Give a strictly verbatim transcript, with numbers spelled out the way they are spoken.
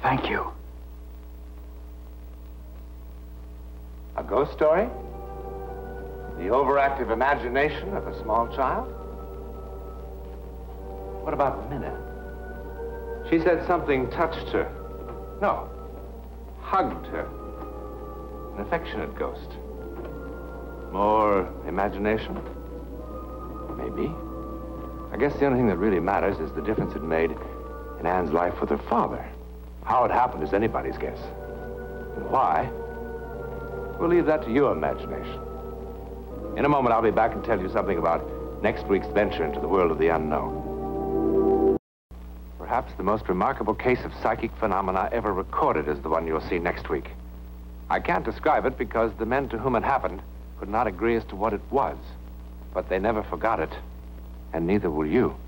Thank you. A ghost story? The overactive imagination of a small child? What about Minna? She said something touched her. No, hugged her. An affectionate ghost. More imagination? Maybe. I guess the only thing that really matters is the difference it made in Anne's life with her father. How it happened is anybody's guess. And why? We'll leave that to your imagination. In a moment, I'll be back and tell you something about next week's venture into the world of the unknown. Perhaps the most remarkable case of psychic phenomena ever recorded is the one you'll see next week. I can't describe it because the men to whom it happened could not agree as to what it was. But they never forgot it, and neither will you.